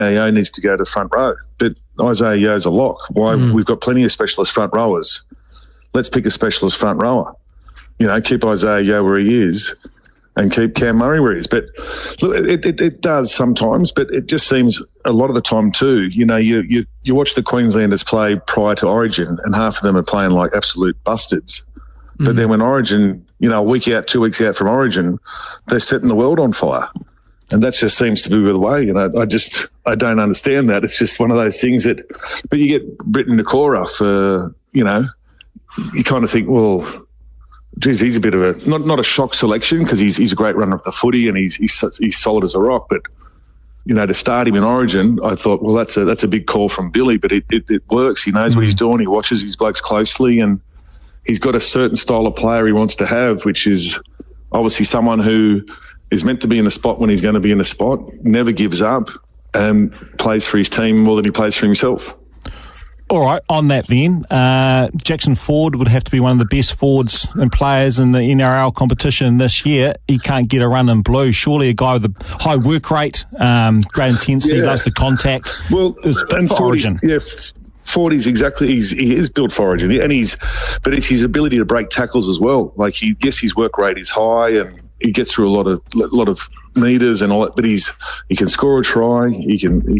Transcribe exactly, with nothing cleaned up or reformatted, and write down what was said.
Yeo needs to go to the front row. But Isaiah Yeo's a lock. Why? Mm. We've got plenty of specialist front rowers. Let's pick a specialist front rower. You know, keep Isaiah Yeo where he is and keep Cam Murray where he is. But look, it, it, it does sometimes, but it just seems a lot of the time too, you know, you, you, you watch the Queenslanders play prior to Origin and half of them are playing like absolute bustards. Mm. But then when Origin, you know, a week out, two weeks out from Origin, they're setting the world on fire. And that just seems to be the way. And I, I just, I don't understand that. It's just one of those things that, but you get Britton Nakora for, you know, you kind of think, well, geez, he's a bit of a, not not a shock selection because he's he's a great runner of the footy and he's, he's he's solid as a rock. But, you know, to start him in Origin, I thought, well, that's a that's a big call from Billy, but it, it, it works. He knows mm-hmm. what he's doing. He watches his blokes closely and he's got a certain style of player he wants to have, which is obviously someone who is meant to be in the spot when he's going to be in the spot, never gives up, and plays for his team more than he plays for himself. All right, on that then, uh, Jackson Ford would have to be one of the best forwards and players in the N R L competition this year. He can't get a run in blue. Surely a guy with a high work rate, um, great intensity, yeah. does the contact. Well, is fit for Origin. Yeah, Fordy's exactly, he's, he is built for Origin, and he's, but it's his ability to break tackles as well. Like, he, yes, his work rate is high and he gets through a lot of, lot of meters and all that, but he's, he can score a try, he can, he